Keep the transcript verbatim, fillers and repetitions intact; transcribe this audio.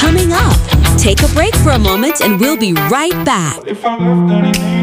coming up. Take a break for a moment and we'll be right back. If I'm left, then it ain't